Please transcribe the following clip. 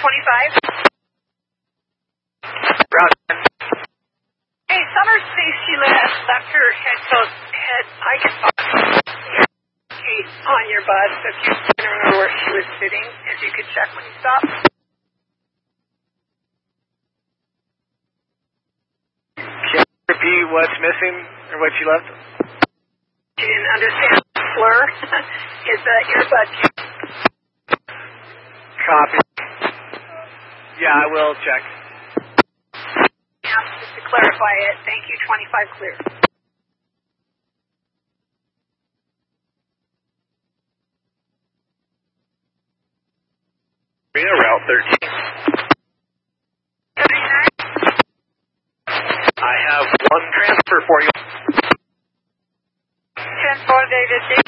Route 10. Hey, Summer says she left her head icon on your bus, so if you can remember where she was sitting, if you could check when you stop. Can you repeat what's missing or what you left? She didn't understand slur. Is the earbud. Copy. Yeah, I will check. Yeah, just to clarify it. Thank you, 25 clear. Route 13. I have one transfer for you. 10-4, David.